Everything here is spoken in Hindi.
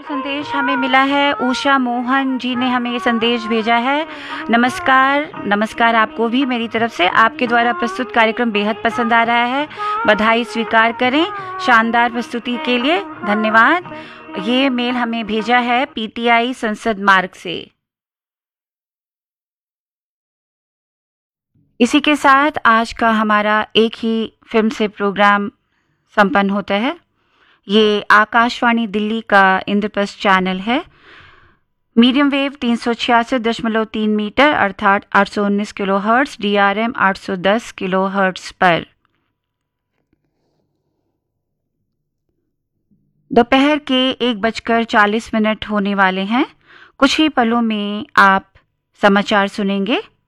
संदेश हमें मिला है। उषा मोहन जी ने हमें ये संदेश भेजा है। नमस्कार, नमस्कार आपको भी मेरी तरफ से। आपके द्वारा प्रस्तुत कार्यक्रम बेहद पसंद आ रहा है, बधाई स्वीकार करें शानदार प्रस्तुति के लिए, धन्यवाद। ये मेल हमें भेजा है पीटीआई संसद मार्ग से। इसी के साथ आज का हमारा एक ही फिल्म से प्रोग्राम संपन्न होता है। ये आकाशवाणी दिल्ली का इंद्रप्रस्थ चैनल है। मीडियम वेव 366.3 मीटर अर्थात 819 किलोहर्ट्ज, DRM 810 किलोहर्ट्ज पर। दोपहर के 1:40 होने वाले हैं। कुछ ही पलों में आप समाचार सुनेंगे।